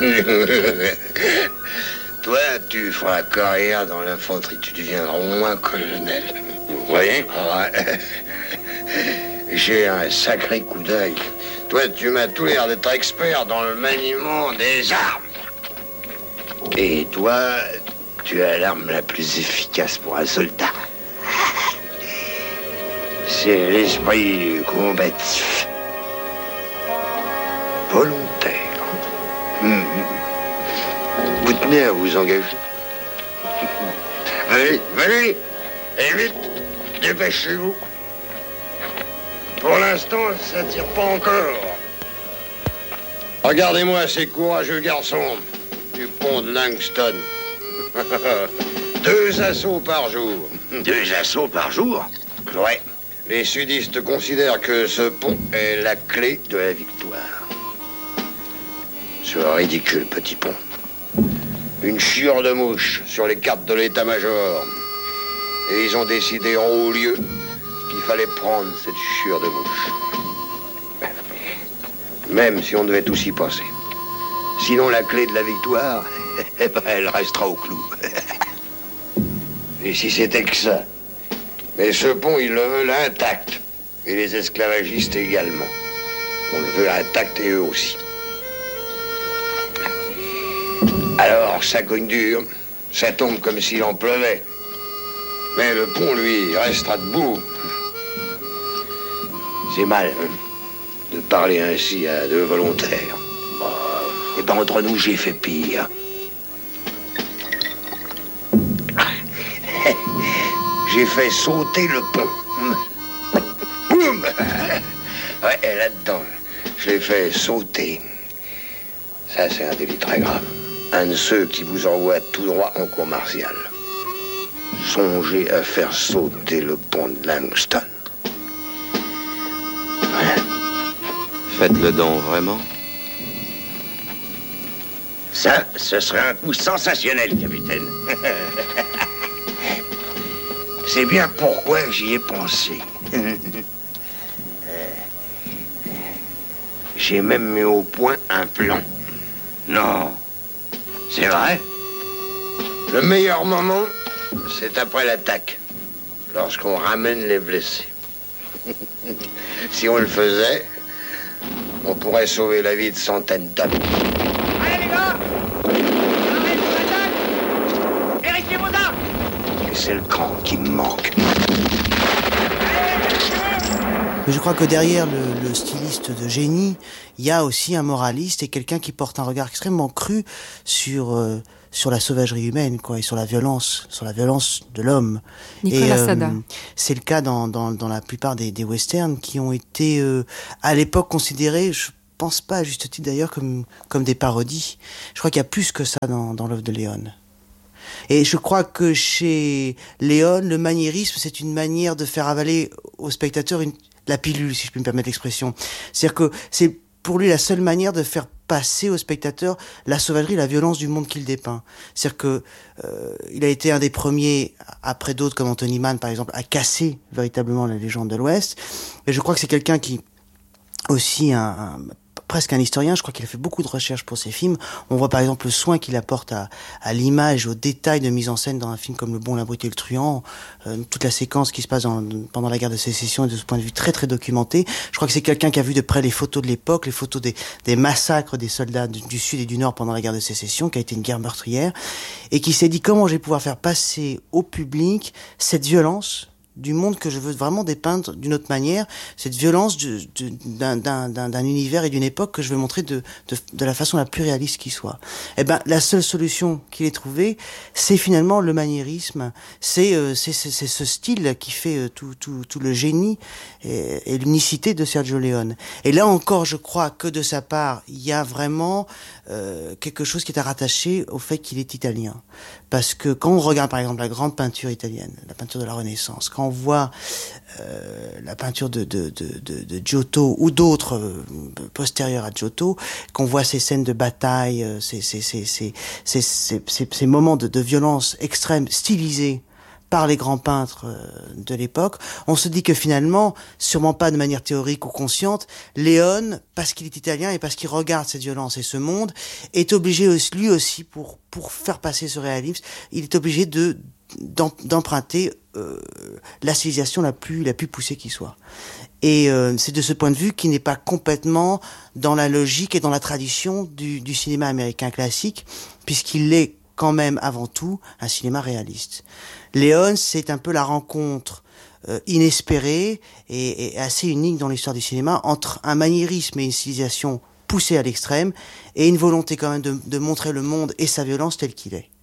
Toi, tu feras carrière dans l'infanterie, tu deviendras au moins colonel. Vous voyez? Ouais. J'ai un sacré coup d'œil. Toi, tu m'as tout l'air d'être expert dans le maniement des armes. Et toi, tu as l'arme la plus efficace pour un soldat. C'est l'esprit combatif. Volontaire. Vous tenez à vous engager. Allez, et vite, dépêchez-vous. Pour l'instant, ça tire pas encore. Regardez-moi ces courageux garçons du pont de Langston. 2 assauts par jour. 2 assauts par jour? Ouais. Les sudistes considèrent que ce pont est la clé de la victoire. Ce ridicule petit pont. Une chiure de mouche sur les cartes de l'état-major. Et ils ont décidé en haut lieu qu'il fallait prendre cette chiure de mouche. Même si on devait tous y passer. Sinon, la clé de la victoire, elle restera au clou. Et si c'était que ça? Mais ce pont, ils le veulent intact. Et les esclavagistes également. On le veut intact et eux aussi. Alors, ça cogne dur. Ça tombe comme s'il en pleuvait. Mais le pont, lui, restera debout. C'est mal, hein, de parler ainsi à 2 volontaires. Et ben, entre nous, j'ai fait pire. J'ai fait sauter le pont. Boum! Ouais, là-dedans, je l'ai fait sauter. Ça, c'est un délit très grave. Un de ceux qui vous envoie tout droit en cour martiale. Songez à faire sauter le pont de Langston. Ouais. Faites-le donc vraiment. Ça, ce serait un coup sensationnel, capitaine. C'est bien pourquoi j'y ai pensé. J'ai même mis au point un plan. Non. C'est vrai? Le meilleur moment, c'est après l'attaque. Lorsqu'on ramène les blessés. Si on le faisait, on pourrait sauver la vie de centaines d'hommes. Allez les gars! Arrêtez l'attaque! Vérifiez vos armes! Et c'est le cran qui me manque. Mais je crois que derrière le styliste de génie, il y a aussi un moraliste et quelqu'un qui porte un regard extrêmement cru sur la sauvagerie humaine, quoi, et sur la violence de l'homme. Nicolas Sada. C'est le cas dans la plupart des westerns qui ont été à l'époque considérés, je pense pas à juste titre d'ailleurs, comme des parodies. Je crois qu'il y a plus que ça dans l'œuvre de Léon. Et je crois que chez Léon, le maniérisme, c'est une manière de faire avaler au spectateur la pilule, si je puis me permettre l'expression. C'est-à-dire que c'est pour lui la seule manière de faire passer au spectateur la sauvagerie, la violence du monde qu'il dépeint. C'est-à-dire que il a été un des premiers, après d'autres comme Anthony Mann par exemple, à casser véritablement la légende de l'Ouest. Et je crois que c'est quelqu'un qui aussi presque un historien. Je crois qu'il a fait beaucoup de recherches pour ses films. On voit par exemple le soin qu'il apporte à l'image, aux détails de mise en scène dans un film comme Le Bon, la Brute et le Truand. Toute la séquence qui se passe pendant la guerre de sécession est de ce point de vue très très documentée. Je crois que c'est quelqu'un qui a vu de près les photos de l'époque, les photos des massacres des soldats du Sud et du Nord pendant la guerre de sécession, qui a été une guerre meurtrière, et qui s'est dit comment je vais pouvoir faire passer au public cette violence du monde que je veux vraiment dépeindre d'une autre manière, cette violence d'un univers et d'une époque que je veux montrer de la façon la plus réaliste qui soit. Eh ben, la seule solution qu'il ait trouvée, c'est finalement le maniérisme, c'est ce style qui fait tout le génie et l'unicité de Sergio Leone. Et là encore, je crois que de sa part, il y a vraiment quelque chose qui est à rattacher au fait qu'il est italien. Parce que quand on regarde par exemple la grande peinture italienne, la peinture de la Renaissance, quand on voit la peinture de Giotto ou d'autres postérieurs à Giotto, qu'on voit ces scènes de bataille, ces moments de violence extrême stylisés par les grands peintres de l'époque, on se dit que finalement, sûrement pas de manière théorique ou consciente, Léon, parce qu'il est italien et parce qu'il regarde cette violence et ce monde, est obligé lui aussi, pour faire passer ce réalisme, il est obligé d'emprunter la civilisation la plus poussée qui soit. Et c'est de ce point de vue qu'il n'est pas complètement dans la logique et dans la tradition du cinéma américain classique, puisqu'il est quand même avant tout un cinéma réaliste. Léon, c'est un peu la rencontre inespérée et assez unique dans l'histoire du cinéma entre un maniérisme et une civilisation poussée à l'extrême et une volonté quand même de montrer le monde et sa violence tel qu'il est.